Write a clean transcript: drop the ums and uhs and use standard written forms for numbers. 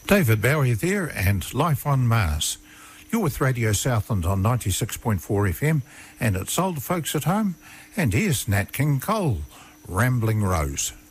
David Bowie there and Life on Mars. You're with Radio Southland on 96.4 FM and it's Older Folks at Home, and here's Nat King Cole, Rambling Rose.